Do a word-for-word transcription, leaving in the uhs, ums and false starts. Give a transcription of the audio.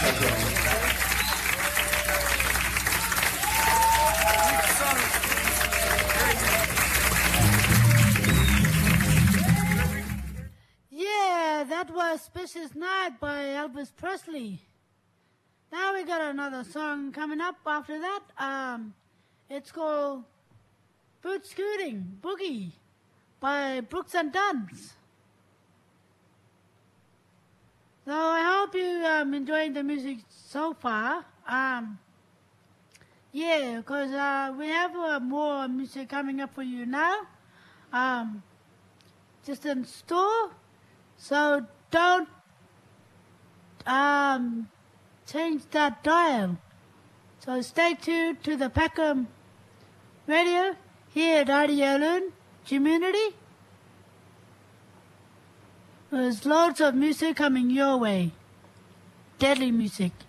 Yeah, that was Suspicious Night by Elvis Presley. Now we got another song coming up after that. Um, it's called Boot Scooting Boogie by Brooks and Duns. So I hope you um enjoying the music so far. Um, yeah, because uh, we have uh, more music coming up for you now. Um, just in store. So don't um, change that dial. So stay tuned to the Peckham Radio here at Radio Loon Community. There's loads of music coming your way. Deadly music.